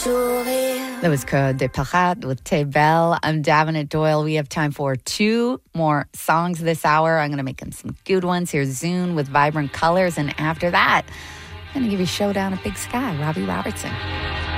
That was Cœur de Pirate with Tay Bell. I'm Davenant Doyle. We have time for 2 more songs this hour. I'm going to make them some good ones. Here's Zune with Vibrant Colors. And after that, I'm going to give you Showdown at Big Sky, Robbie Robertson.